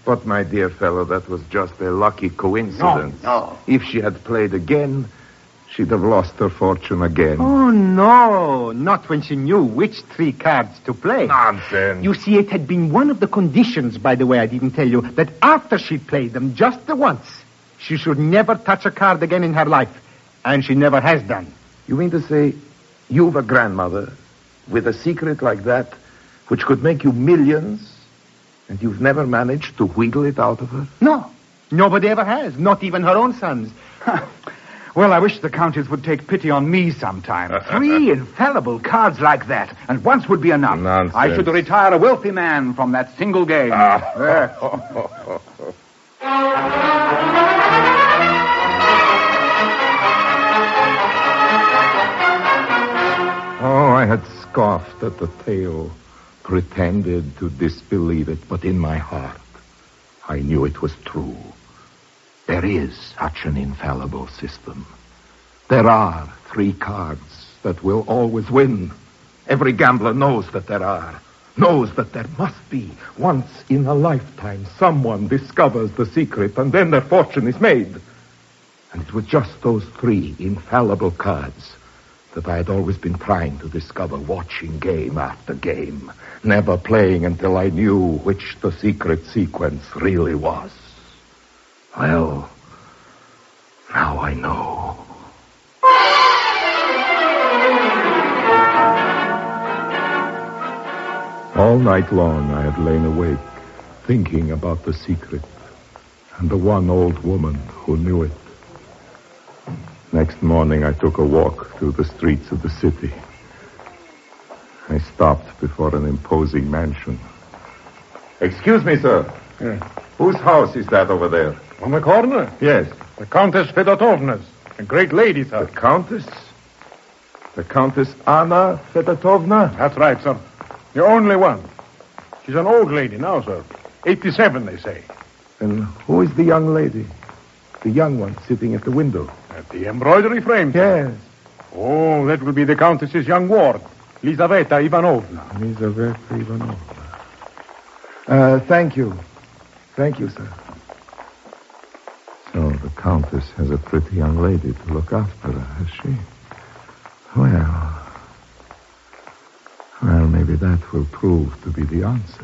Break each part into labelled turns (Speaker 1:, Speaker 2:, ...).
Speaker 1: But, my dear fellow, that was just a lucky coincidence.
Speaker 2: No.
Speaker 1: If she had played again, she'd have lost her fortune again.
Speaker 2: Oh, no. Not when she knew which 3 cards to play.
Speaker 1: Nonsense.
Speaker 2: You see, it had been one of the conditions, by the way, I didn't tell you, that after she'd played them just the once, she should never touch a card again in her life. And she never has done.
Speaker 1: You mean to say you've a grandmother with a secret like that which could make you millions, and you've never managed to wheedle it out of her?
Speaker 2: No. Nobody ever has. Not even her own sons.
Speaker 3: Well, I wish the Countess would take pity on me sometime. 3 infallible cards like that, and once would be enough.
Speaker 1: Nonsense.
Speaker 3: I should retire a wealthy man from that single game.
Speaker 1: Oh, I had scoffed at the tale, pretended to disbelieve it, but in my heart, I knew it was true. There is such an infallible system. There are 3 cards that will always win. Every gambler knows that there are. Knows that there must be. Once in a lifetime, someone discovers the secret, and then their fortune is made. And it was just those 3 infallible cards that I had always been trying to discover, watching game after game, never playing until I knew which the secret sequence really was. Well, now I know. All night long I had lain awake, thinking about the secret and the one old woman who knew it. Next morning I took a walk through the streets of the city. I stopped before an imposing mansion. Excuse me, sir.
Speaker 4: Yeah.
Speaker 1: Whose house is that over there?
Speaker 4: On the corner?
Speaker 1: Yes.
Speaker 4: The Countess Fedotovna's. A great lady, sir.
Speaker 1: The Countess? The Countess Anna Fedotovna?
Speaker 4: That's right, sir. The only one. She's an old lady now, sir. 87, they say.
Speaker 1: And who is the young lady? The young one sitting at the window?
Speaker 4: At the embroidery frame, sir.
Speaker 1: Yes.
Speaker 4: Oh, that will be the Countess's young ward, Lizaveta Ivanovna.
Speaker 1: Lizaveta Ivanovna. Thank you. Thank you, sir. So the Countess has a pretty young lady to look after her, has she? Well, maybe that will prove to be the answer.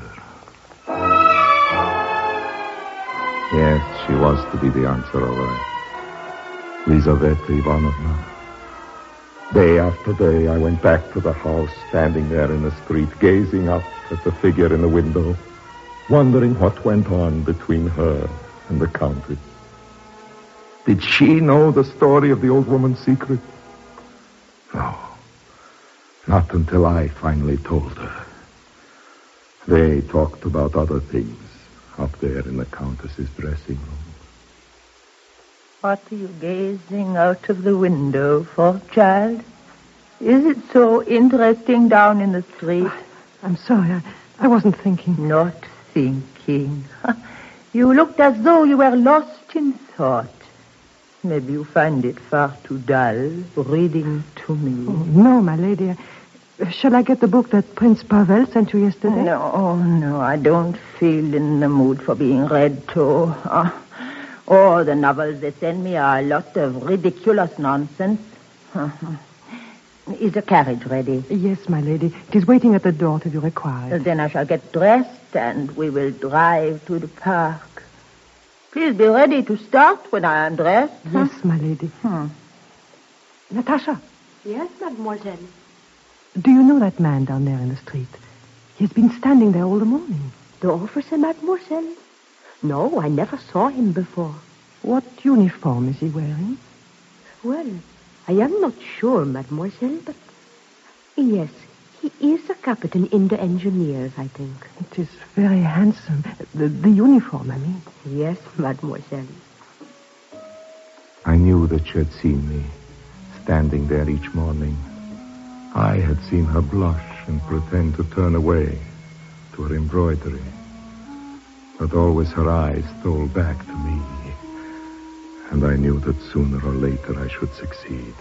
Speaker 1: Yes, she was to be the answer, all right. Lizaveta Ivanovna. Day after day, I went back to the house, standing there in the street, gazing up at the figure in the window, wondering what went on between her and the Countess. Did she know the story of the old woman's secret? No. Not until I finally told her. They talked about other things up there in the Countess's dressing room.
Speaker 5: What are you gazing out of the window for, child? Is it so interesting down in the street?
Speaker 6: I'm sorry, I wasn't thinking.
Speaker 5: Not thinking. You looked as though you were lost in thought. Maybe you find it far too dull, reading to me.
Speaker 6: Oh, no, my lady. Shall I get the book that Prince Pavel sent you yesterday?
Speaker 5: No, I don't feel in the mood for being read to. All the novels they send me are a lot of ridiculous nonsense. Is the carriage ready?
Speaker 6: Yes, my lady. It is waiting at the door to be required.
Speaker 5: Then I shall get dressed and we will drive to the park. Please be ready to start when I am dressed.
Speaker 6: Yes, my lady. Natasha.
Speaker 7: Yes, mademoiselle.
Speaker 6: Do you know that man down there in the street? He's been standing there all the morning.
Speaker 7: The officer, mademoiselle? No, I never saw him before.
Speaker 6: What uniform is he wearing?
Speaker 7: Well, I am not sure, mademoiselle, but... Yes, he is a captain in the engineers, I think.
Speaker 6: It is very handsome. The uniform, I mean.
Speaker 7: Yes, mademoiselle.
Speaker 1: I knew that she had seen me, standing there each morning. I had seen her blush and pretend to turn away to her embroidery. But always her eyes stole back to me. And I knew that sooner or later I should succeed.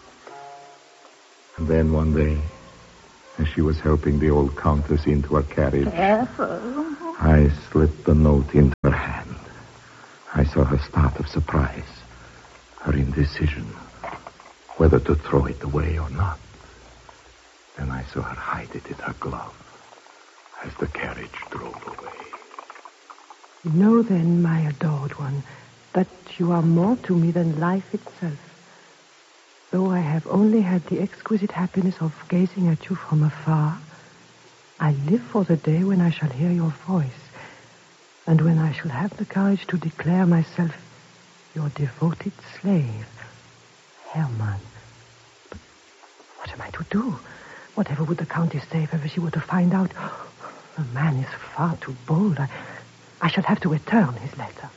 Speaker 1: And then one day, as she was helping the old Countess into her carriage...
Speaker 5: Careful.
Speaker 1: I slipped the note into her hand. I saw her start of surprise, her indecision, whether to throw it away or not. Then I saw her hide it in her glove as the carriage drove away.
Speaker 6: Know then, my adored one, that you are more to me than life itself. Though I have only had the exquisite happiness of gazing at you from afar, I live for the day when I shall hear your voice, and when I shall have the courage to declare myself your devoted slave, Hermann. But what am I to do? Whatever would the Countess say if ever she were to find out? The man is far too bold. I shall have to return his letter.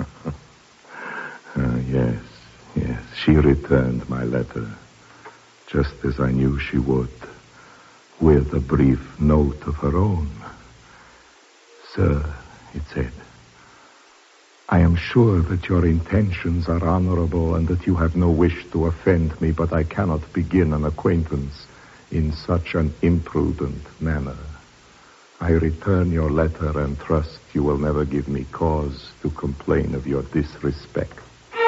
Speaker 1: Yes. She returned my letter, just as I knew she would, with a brief note of her own. Sir, it said, I am sure that your intentions are honorable and that you have no wish to offend me, but I cannot begin an acquaintance in such an imprudent manner. I return your letter and trust you will never give me cause to complain of your disrespect.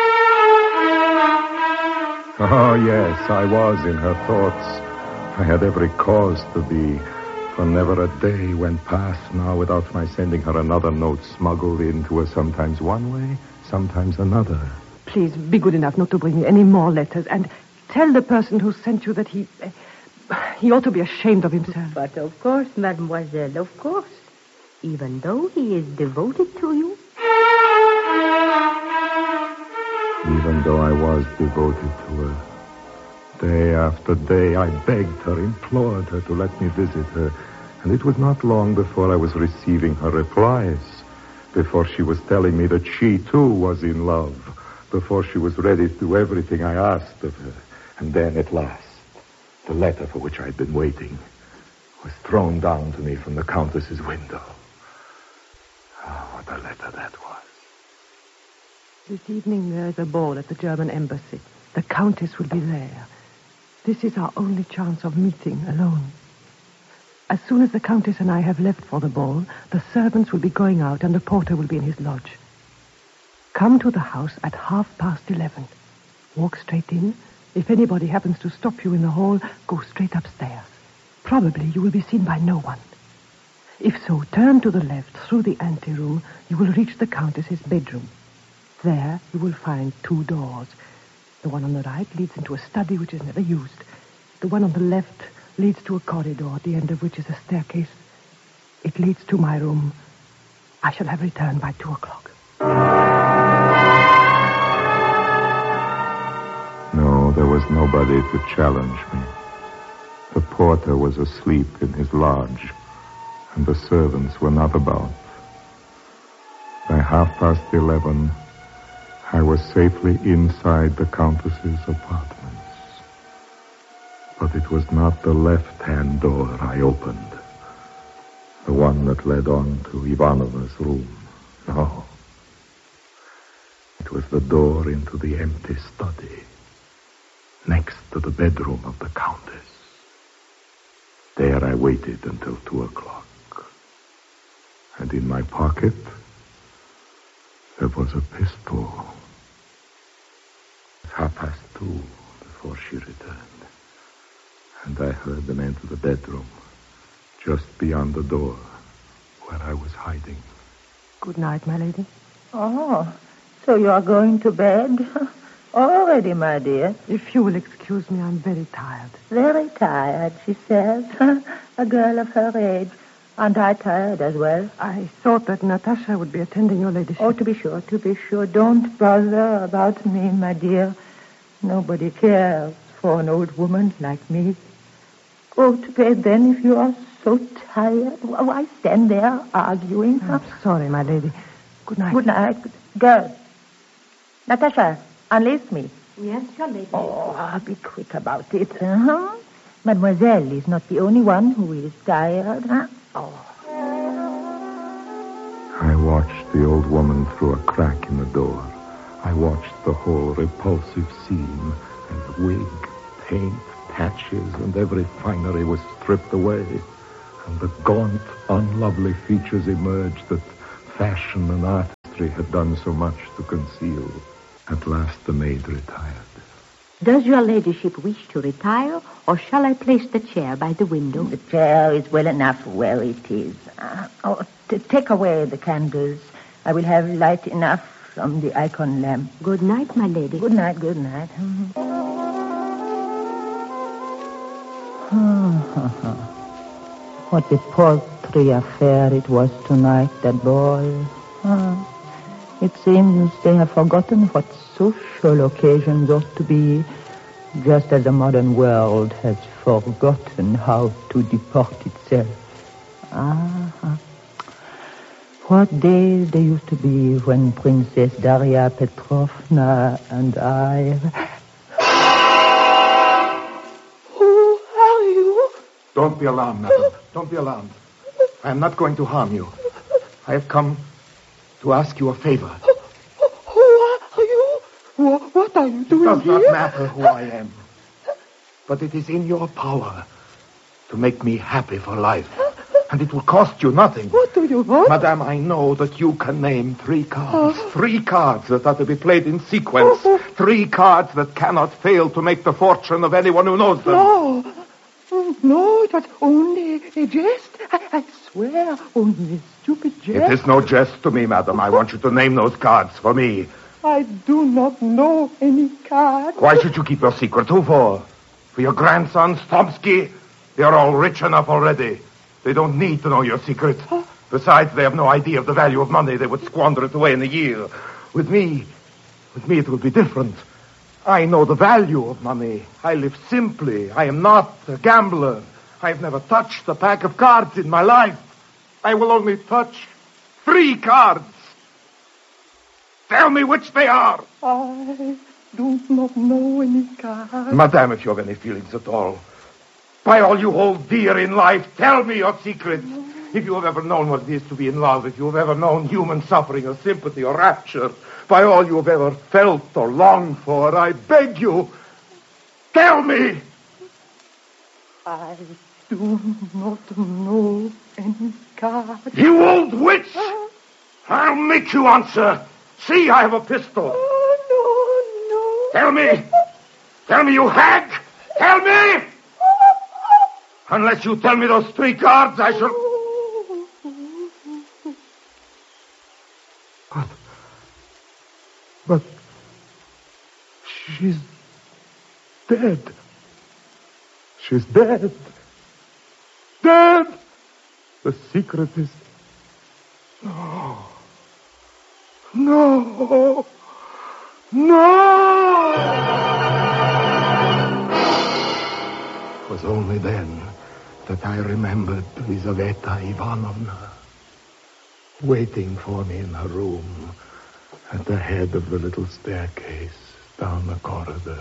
Speaker 1: Oh, yes, I was in her thoughts. I had every cause to be, for never a day went past now without my sending her another note smuggled into her, sometimes one way, sometimes another.
Speaker 6: Please, be good enough not to bring me any more letters, and tell the person who sent you that he ought to be ashamed of himself.
Speaker 7: But of course, mademoiselle, of course. Even though he is devoted to you.
Speaker 1: Even though I was devoted to her, day after day I begged her, implored her to let me visit her, and it was not long before I was receiving her replies, before she was telling me that she too was in love, before she was ready to do everything I asked of her. And then at last, the letter for which I had been waiting was thrown down to me from the Countess's window. Oh, what a letter that was.
Speaker 6: This evening there is a ball at the German embassy. The Countess will be there. This is our only chance of meeting alone. As soon as the Countess and I have left for the ball, the servants will be going out and the porter will be in his lodge. Come to the house at 11:30. Walk straight in. If anybody happens to stop you in the hall, go straight upstairs. Probably you will be seen by no one. If so, turn to the left through the anteroom. You will reach the Countess's bedroom. There you will find 2 doors. The one on the right leads into a study which is never used. The one on the left leads to a corridor, at the end of which is a staircase. It leads to my room. I shall have returned by 2:00.
Speaker 1: No, there was nobody to challenge me. The porter was asleep in his lodge, and the servants were not about. By 11:30, I was safely inside the Countess's apartments. But it was not the left-hand door I opened, the one that led on to Ivanova's room. No. It was the door into the empty study, next to the bedroom of the Countess. There I waited until 2:00. And in my pocket, there was a pistol. It was 2:30 before she returned. And I heard them enter the bedroom, just beyond the door, where I was hiding.
Speaker 6: Good night, my lady.
Speaker 5: Oh, so you are going to bed? Already, my dear.
Speaker 6: If you will excuse me, I'm very tired.
Speaker 5: Very tired, she says. A girl of her age. Aren't I tired as well?
Speaker 6: I thought that Natasha would be attending your ladyship.
Speaker 5: Oh, to be sure. Don't bother about me, my dear. Nobody cares for an old woman like me. Go to bed then if you are so tired. Why stand there arguing?
Speaker 6: I'm sorry, my lady. Good night.
Speaker 5: Good night. Girl. Natasha, unlace me.
Speaker 7: Yes, your lady.
Speaker 5: Oh, be quick about it. Uh-huh. Mademoiselle is not the only one who is tired, huh? Oh.
Speaker 1: I watched the old woman through a crack in the door. I watched the whole repulsive scene as wig, paint, patches, and every finery was stripped away. and the gaunt, unlovely features emerged that fashion and artistry had done so much to conceal. At last the maid retired.
Speaker 7: Does your ladyship wish to retire, or shall I place the chair by the window?
Speaker 5: The chair is well enough where it is. Take away the candles. I will have light enough from the icon lamp.
Speaker 7: Good night, my lady.
Speaker 5: Good night, good night. What a paltry affair it was tonight, that ball. It seems they have forgotten what social occasions ought to be, just as the modern world has forgotten how to deport itself. What days they used to be when Princess Daria Petrovna and I...
Speaker 6: Who are you?
Speaker 2: Don't be alarmed, madam. Don't be alarmed. I am not going to harm you. I have come to ask you a favor.
Speaker 6: Who are you? What are you doing
Speaker 2: It does
Speaker 6: here?
Speaker 2: not matter who I am. But it is in your power to make me happy for life. And it will cost you nothing.
Speaker 6: What do you want?
Speaker 2: Madame, I know that you can name 3 cards. 3 cards that are to be played in sequence. 3 cards that cannot fail to make the fortune of anyone who knows them.
Speaker 6: No, it was only a jest. I swear, only a stupid jest.
Speaker 2: It is no jest to me, madam. I want you to name those cards for me.
Speaker 6: I do not know any card.
Speaker 2: Why should you keep your secret? Who for? For your grandson, Stomsky? They are all rich enough already. They don't need to know your secret. Besides, they have no idea of the value of money. They would squander it away in a year. With me it will be different. I know the value of money. I live simply. I am not a gambler. I've never touched a pack of cards in my life. I will only touch 3 cards. Tell me which they are.
Speaker 6: I do not know any card.
Speaker 2: Madame, if you have any feelings at all, by all you hold dear in life, tell me your secrets. If you have ever known what it is to be in love, if you have ever known human suffering or sympathy or rapture, by all you have ever felt or longed for, I beg you, tell me.
Speaker 6: I do not know any card.
Speaker 2: You old witch! I'll make you answer. See, I have a pistol.
Speaker 6: Oh, no.
Speaker 2: Tell me. Tell me, you hag. Tell me. Unless you tell me those 3 cards, I shall... But she's dead. She's dead. Dead! The secret is... No. No! No! It was only then that I remembered Lizaveta Ivanovna waiting for me in her room at the head of the little staircase down the corridor.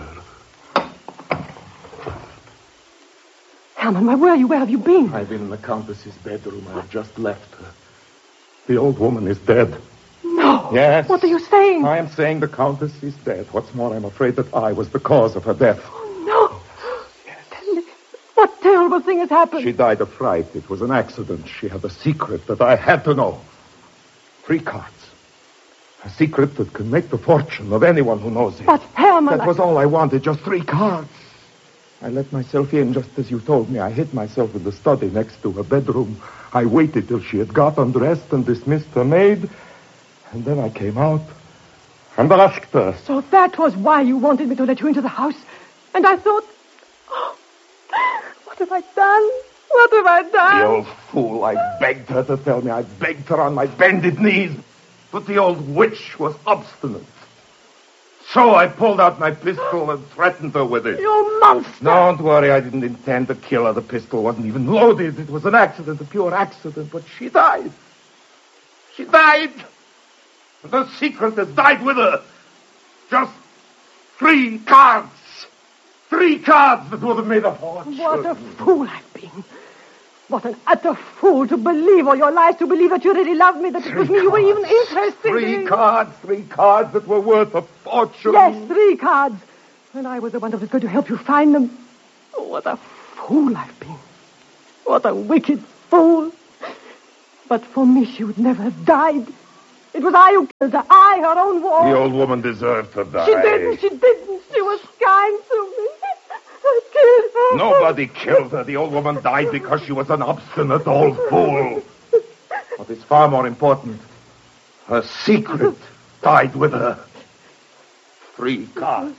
Speaker 6: Herman, where were you? Where have you been?
Speaker 2: I've been in the Countess's bedroom. I've just left her. The old woman is dead.
Speaker 6: No.
Speaker 2: Yes.
Speaker 6: What are you saying?
Speaker 2: I am saying the Countess is dead. What's more, I'm afraid that I was the cause of her death.
Speaker 6: Oh, no. Yes. Tell me, what terrible thing has happened?
Speaker 2: She died of fright. It was an accident. She had a secret that I had to know. 3 cards. A secret that can make the fortune of anyone who knows it.
Speaker 6: But, Herman...
Speaker 2: That was all I wanted, just 3 cards. I let myself in just as you told me. I hid myself in the study next to her bedroom. I waited till she had got undressed and dismissed her maid. And then I came out and asked her.
Speaker 6: So that was why you wanted me to let you into the house. And I thought... Oh, what have I done? What have I done?
Speaker 2: The old fool. I begged her to tell me. I begged her on my bended knees. But the old witch was obstinate. So I pulled out my pistol and threatened her with it.
Speaker 6: You monster!
Speaker 2: Don't worry, I didn't intend to kill her. The pistol wasn't even loaded. It was an accident, a pure accident. But she died. She died. And the secret has died with her. Just 3 cards. 3 cards that would have made a fortune.
Speaker 6: What a fool I've been. What an utter fool to believe all your lies, to believe that you really loved me, that it was me you were even interested in.
Speaker 2: 3 cards that were worth a fortune.
Speaker 6: Yes, 3 cards. And I was the one that was going to help you find them. Oh, what a fool I've been. What a wicked, fool. But for me, she would never have died. It was I who killed her. I, her own ward.
Speaker 2: The old woman deserved to die.
Speaker 6: She didn't. She was kind to me. I killed her.
Speaker 2: Nobody killed her. The old woman died because she was an obstinate old fool. What is far more important, her secret died with her. 3 cards.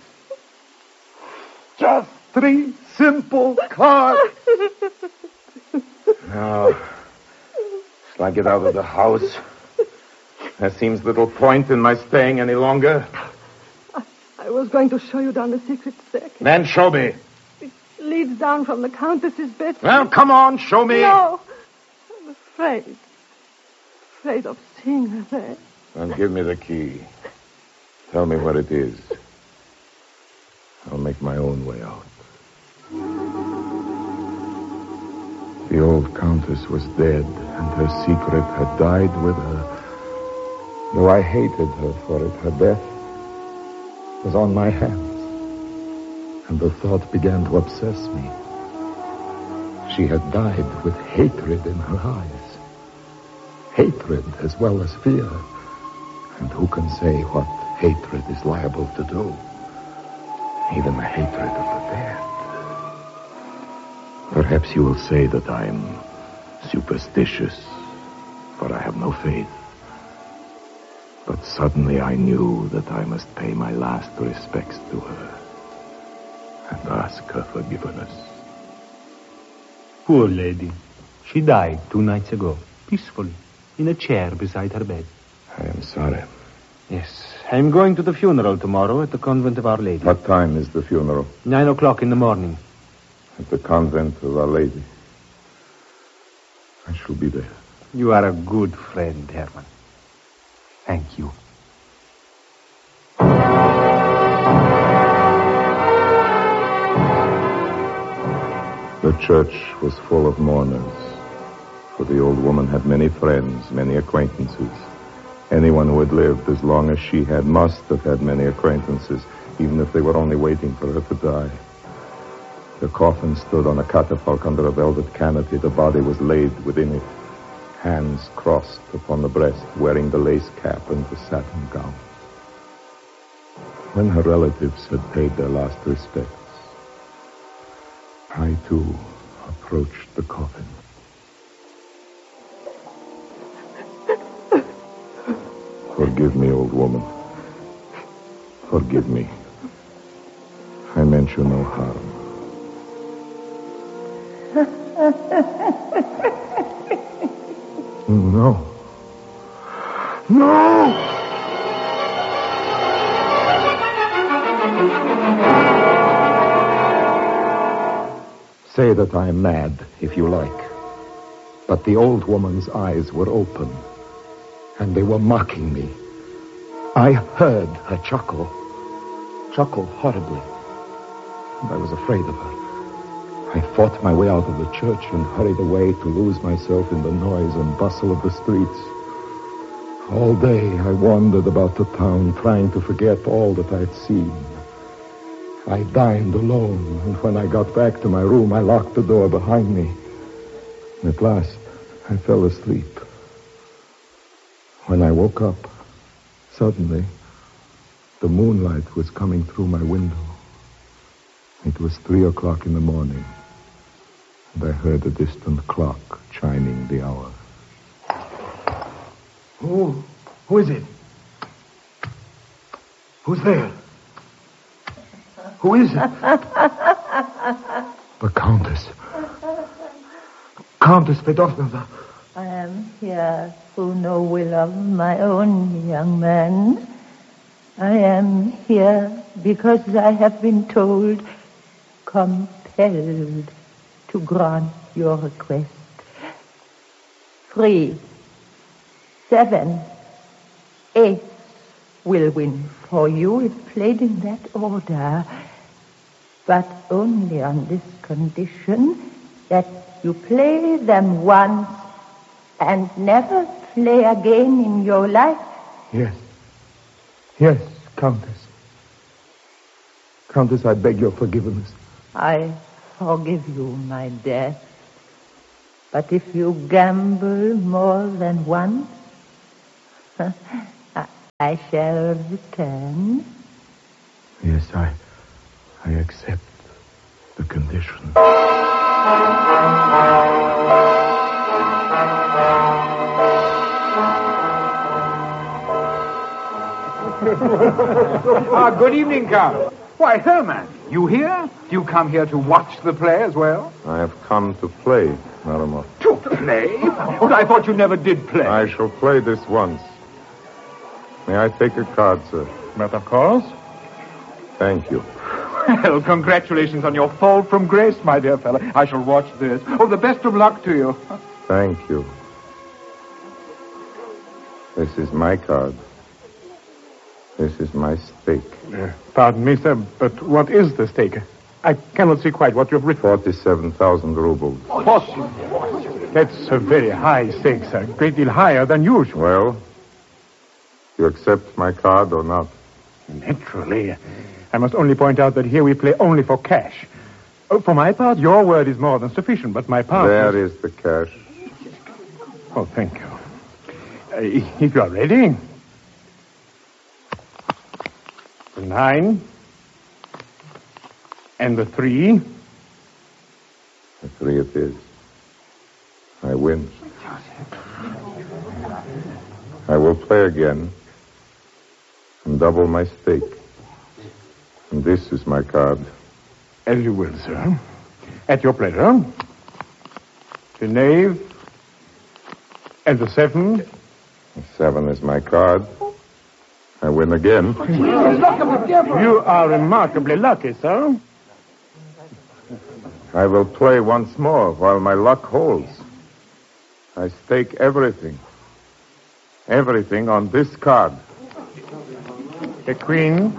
Speaker 3: Just 3 simple cards.
Speaker 2: Now, shall I get out of the house? There seems little point in my staying any longer.
Speaker 6: I was going to show you down the secret staircase.
Speaker 2: Then show me.
Speaker 6: It leads down from the Countess's bed.
Speaker 2: Well, come on, show me.
Speaker 6: No. I'm afraid. Afraid of seeing her there.
Speaker 2: Then give me the key. Tell me what it is. I'll make my own way out.
Speaker 1: The old Countess was dead, and her secret had died with her. Though I hated her for it, her death was on my hands, and the thought began to obsess me. She had died with hatred in her eyes. Hatred as well as fear. And who can say what hatred is liable to do? Even the hatred of the dead. Perhaps you will say that I'm superstitious, for I have no faith. But suddenly I knew that I must pay my last respects to her and ask her forgiveness.
Speaker 8: Poor lady. She died 2 nights ago, peacefully, in a chair beside her bed.
Speaker 1: I am sorry.
Speaker 8: Yes, I'm going to the funeral tomorrow at the convent of Our Lady.
Speaker 1: What time is the funeral?
Speaker 8: 9 o'clock in the morning.
Speaker 1: At the convent of Our Lady. I shall be there.
Speaker 8: You are a good friend, Herman. Thank you.
Speaker 1: The church was full of mourners, for the old woman had many friends, many acquaintances. Anyone who had lived as long as she had must have had many acquaintances, even if they were only waiting for her to die. The coffin stood on a catafalque under a velvet canopy. The body was laid within it, hands crossed upon the breast, wearing the lace cap and the satin gown. When her relatives had paid their last respects, I, too, approached the coffin. Forgive me, old woman. Forgive me. I meant you no harm. No. No! Say that I am mad, if you like. But the old woman's eyes were open, and they were mocking me. I heard her chuckle horribly, and I was afraid of her. I fought my way out of the church and hurried away to lose myself in the noise and bustle of the streets. All day I wandered about the town, trying to forget all that I had seen. I dined alone, and when I got back to my room, I locked the door behind me. And at last, I fell asleep. When I woke up, suddenly, the moonlight was coming through my window. It was 3 o'clock in the morning, and I heard a distant clock chiming the hour.
Speaker 3: Who is it? Who's there? Who is it?
Speaker 1: The Countess.
Speaker 3: Countess Fedorovna.
Speaker 5: I am here through no will of my own, young man. I am here because I have been told, compelled to grant your request. 3, 7, 8 will win for you if played in that order, but only on this condition, that you play them once and never play again in your life.
Speaker 1: Yes. Yes, Countess. Countess, I beg your forgiveness.
Speaker 5: I forgive you my death. But if you gamble more than once, I shall return.
Speaker 1: Yes, I accept the condition.
Speaker 3: Good evening, Count. Why, Herman, you here? Do you come here to watch the play as well?
Speaker 2: I have come to play, Naramov.
Speaker 3: To play? But I thought you never did play.
Speaker 2: I shall play this once. May I take a card, sir?
Speaker 4: But of course.
Speaker 2: Thank you.
Speaker 3: Well, congratulations on your fall from grace, my dear fellow. I shall watch this. Oh, the best of luck to you.
Speaker 2: Thank you. This is my card. This is my stake.
Speaker 4: Pardon me, sir, but what is the stake? I cannot see quite what you've written.
Speaker 2: 47,000 rubles.
Speaker 4: That's a very high stake, sir. A great deal higher than usual.
Speaker 2: Well, you accept my card or not?
Speaker 4: Naturally. I must only point out that here we play only for cash. For my part, your word is more than sufficient, but my part...
Speaker 2: There is the cash.
Speaker 4: Oh, thank you. If you are ready... The 9. And the 3.
Speaker 2: The 3 it is. I win. I will play again and double my stake. And this is my card.
Speaker 4: As you will, sir. At your pleasure. The knave. And the 7.
Speaker 2: The 7 is my card. I win again.
Speaker 4: You are remarkably lucky, sir.
Speaker 2: I will play once more while my luck holds. I stake everything. Everything on this card.
Speaker 4: A queen.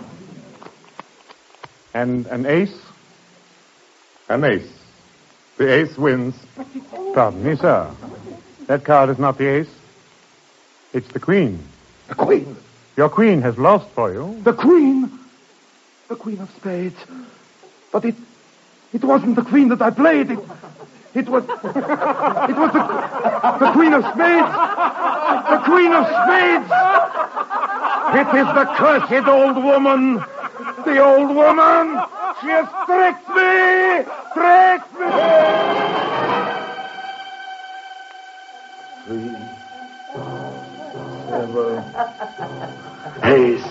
Speaker 4: And an ace.
Speaker 2: An ace. The ace wins.
Speaker 4: Pardon me, sir. That card is not the ace. It's the queen.
Speaker 2: The queen.
Speaker 4: Your queen has lost for you.
Speaker 2: The queen. The queen of spades. But it wasn't the queen that I played. It was the queen of spades. The queen of spades. It is the cursed old woman. The old woman. She has tricked me. Tricked me. 3, 7, ace.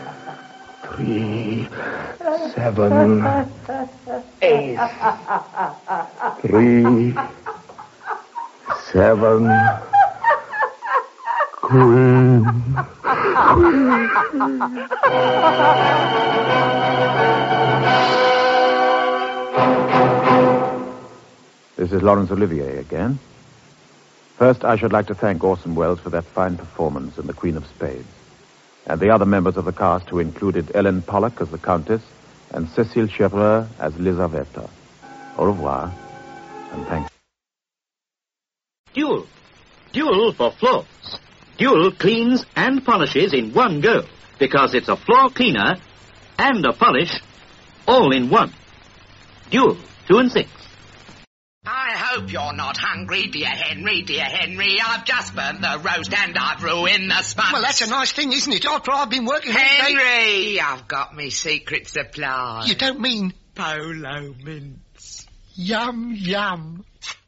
Speaker 2: 3, 7, ace. 3, 7, queen.
Speaker 9: This is Laurence Olivier again. First, I should like to thank Orson Welles for that fine performance in The Queen of Spades, and the other members of the cast who included Ellen Pollock as the Countess and Cécile Chevreux as Lizaveta. Au revoir, and thanks.
Speaker 10: Dual. Dual for floors. Dual cleans and polishes in one go, because it's a floor cleaner and a polish all in one. Dual, 2 and 6.
Speaker 11: I hope you're not hungry, dear Henry, dear Henry. I've just burnt the roast and I've ruined the sponge.
Speaker 12: Well, that's a nice thing, isn't it? After I've been working...
Speaker 11: Henry, I've got me secret supply.
Speaker 12: You don't mean...
Speaker 11: Polo mints.
Speaker 12: Yum, yum.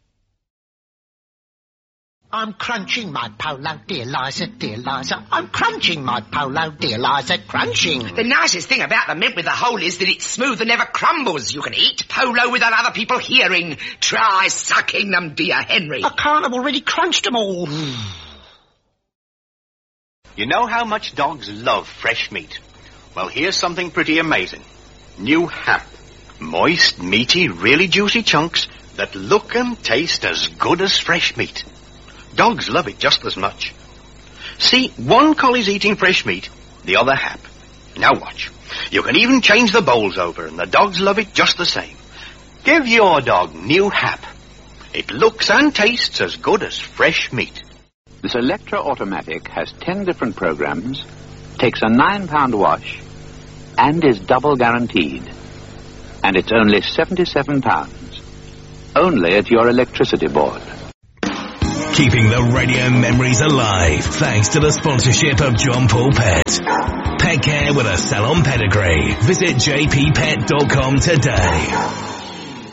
Speaker 12: I'm crunching my polo, dear Liza, dear Liza. I'm crunching my polo, dear Liza, crunching.
Speaker 11: The nicest thing about the mint with the hole is that it's smooth and never crumbles. You can eat polo without other people hearing. Try sucking them, dear Henry.
Speaker 12: I can't, I've already crunched them all.
Speaker 13: You know how much dogs love fresh meat? Well, here's something pretty amazing. New hap. Moist, meaty, really juicy chunks that look and taste as good as fresh meat. Dogs love it just as much. See, one collie's eating fresh meat, the other hap. Now watch. You can even change the bowls over, and the dogs love it just the same. Give your dog new hap. It looks and tastes as good as fresh meat.
Speaker 14: This Electra Automatic has 10 different programs, takes a £9 wash, and is double guaranteed. And it's only £77. Only at your electricity board.
Speaker 15: keeping the radio memories alive thanks to the sponsorship of John Paul Pet. Pet care with a salon pedigree. Visit jppet.com today.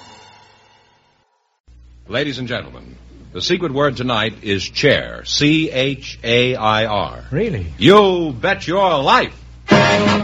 Speaker 16: Ladies and gentlemen, the secret word tonight is chair. C-H-A-I-R.
Speaker 3: Really?
Speaker 16: You bet your life.